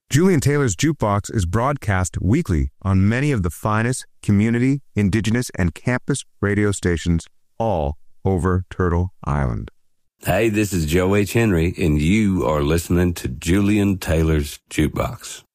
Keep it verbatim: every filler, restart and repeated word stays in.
Julian Taylor's Jukebox is broadcast weekly on many of the finest community, indigenous, and campus radio stations all over Turtle Island. Hey, this is Joe H. Henry, and you are listening to Julian Taylor's Jukebox.